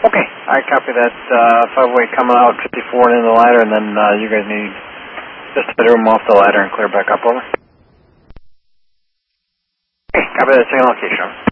Okay, I copy that. 5-way coming out 54 and in the ladder, and then you guys need just to room off the ladder and clear back up, over. Okay, copy that, second location.